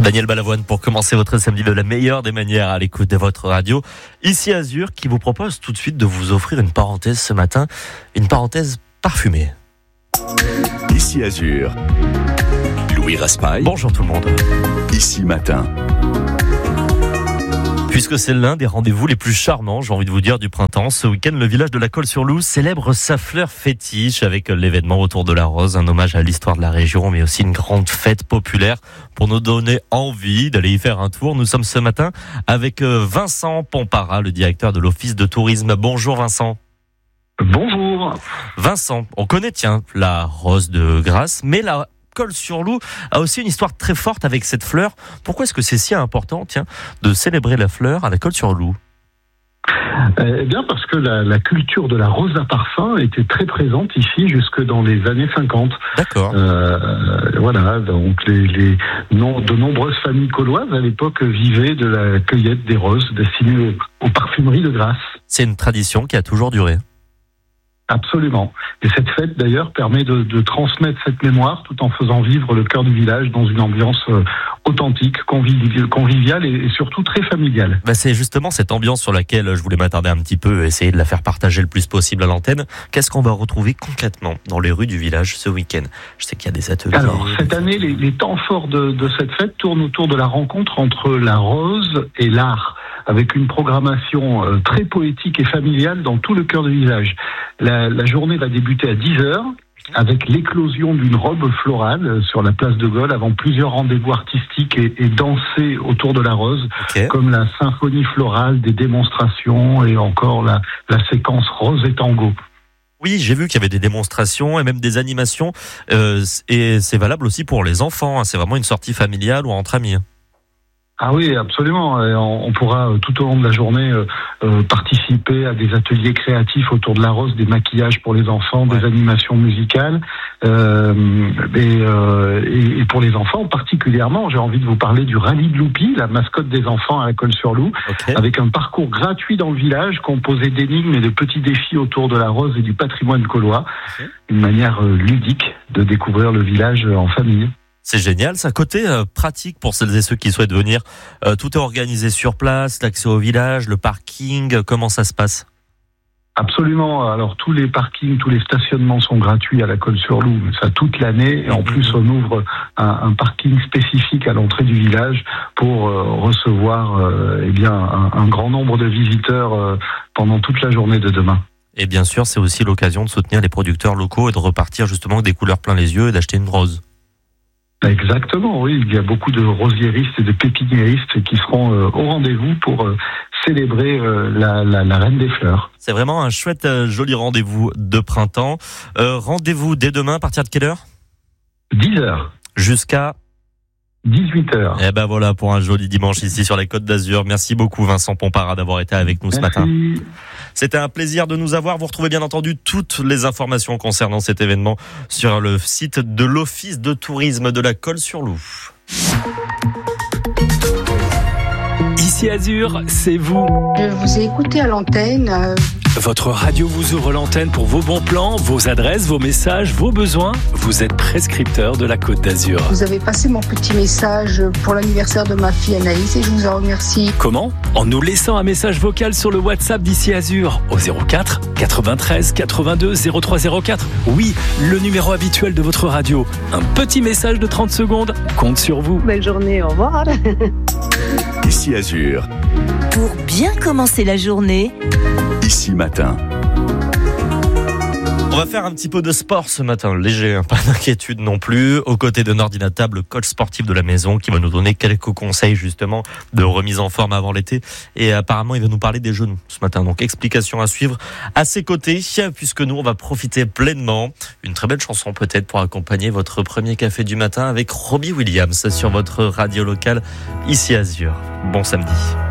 Daniel Balavoine pour commencer votre samedi de la meilleure des manières à l'écoute de votre radio. Ici Azur qui vous propose tout de suite de vous offrir une parenthèse ce matin, une parenthèse parfumée. Ici Azur, Louis Raspail. Bonjour tout le monde. Ici Matin. Puisque c'est l'un des rendez-vous les plus charmants, j'ai envie de vous dire, du printemps, ce week-end, le village de la Colle-sur-Loup célèbre sa fleur fétiche avec l'événement autour de la rose, un hommage à l'histoire de la région, mais aussi une grande fête populaire pour nous donner envie d'aller y faire un tour. Nous sommes ce matin avec Vincent Pompara, le directeur de l'Office de tourisme. Bonjour Vincent. Bonjour. Vincent, on connaît, la rose de Grasse, mais la Colle-sur-Loup a aussi une histoire très forte avec cette fleur. Pourquoi est-ce que c'est si important, de célébrer la fleur à la Colle-sur-Loup ? Eh bien parce que la culture de la rose à parfum était très présente ici jusque dans les années 50. D'accord. Voilà, donc de nombreuses familles cauloises à l'époque vivaient de la cueillette des roses destinées aux parfumeries de Grasse. C'est une tradition qui a toujours duré. Absolument. Et cette fête, d'ailleurs, permet de transmettre cette mémoire tout en faisant vivre le cœur du village dans une ambiance authentique, conviviale et surtout très familiale. C'est justement cette ambiance sur laquelle je voulais m'attarder un petit peu, essayer de la faire partager le plus possible à l'antenne. Qu'est-ce qu'on va retrouver concrètement dans les rues du village ce week-end ? Je sais qu'il y a des ateliers. Alors, cette année, les temps forts de cette fête tournent autour de la rencontre entre la rose et l'art, avec une programmation très poétique et familiale dans tout le cœur du village. La journée va débuter à 10h avec l'éclosion d'une robe florale sur la place de Gaulle avant plusieurs rendez-vous artistiques et dansés autour de la rose, comme la symphonie florale, des démonstrations et encore la séquence rose et tango. Oui, j'ai vu qu'il y avait des démonstrations et même des animations et c'est valable aussi pour les enfants. C'est vraiment une sortie familiale ou entre amis. Ah oui, absolument. On pourra tout au long de la journée participer à des ateliers créatifs autour de la rose, des maquillages pour les enfants, des animations musicales. Et pour les enfants particulièrement, j'ai envie de vous parler du rallye de Loupi, la mascotte des enfants à la Colle-sur-Loup, avec un parcours gratuit dans le village composé d'énigmes et de petits défis autour de la rose et du patrimoine caulois. Une manière ludique de découvrir le village en famille. C'est génial, ça. Côté pratique pour celles et ceux qui souhaitent venir, tout est organisé sur place, l'accès au village, le parking, comment ça se passe ? Absolument. Alors tous les parkings, tous les stationnements sont gratuits à la Colle-sur-Loup, ça toute l'année. Et en plus, on ouvre un parking spécifique à l'entrée du village pour recevoir un grand nombre de visiteurs pendant toute la journée de demain. Et bien sûr, c'est aussi l'occasion de soutenir les producteurs locaux et de repartir justement avec des couleurs plein les yeux et d'acheter une rose. Exactement, oui. Il y a beaucoup de rosiéristes et de pépiniéristes qui seront au rendez-vous pour célébrer la reine des fleurs. C'est vraiment un chouette, joli rendez-vous de printemps. Rendez-vous dès demain, à partir de quelle heure ? 10h. Jusqu'à 18h. Et ben voilà pour un joli dimanche ici sur les Côtes d'Azur. Merci beaucoup Vincent Pompara d'avoir été avec nous ce matin. C'était un plaisir de nous avoir. Vous retrouvez bien entendu toutes les informations concernant cet événement sur le site de l'Office de tourisme de la Colle-sur-Loup. Ici Azur, c'est vous. Je vous ai écouté à l'antenne. Votre radio vous ouvre l'antenne pour vos bons plans, vos adresses, vos messages, vos besoins. Vous êtes prescripteur de la Côte d'Azur. Vous avez passé mon petit message pour l'anniversaire de ma fille Anaïs et je vous en remercie. Comment ? En nous laissant un message vocal sur le WhatsApp d'Ici Azur au 04 93 82 0304. Oui, le numéro habituel de votre radio. Un petit message de 30 secondes compte sur vous. Belle journée, au revoir. Ici Azur. Pour bien commencer la journée, Ici Matin. On va faire un petit peu de sport ce matin, léger, pas d'inquiétude non plus. Aux côtés de Nordinata, le coach sportif de la maison, qui va nous donner quelques conseils justement de remise en forme avant l'été. Et apparemment, il va nous parler des genoux ce matin. Donc, explication à suivre à ses côtés, puisque nous, on va profiter pleinement. Une très belle chanson peut-être pour accompagner votre premier café du matin avec Robbie Williams sur votre radio locale, Ici Azur. Bon samedi.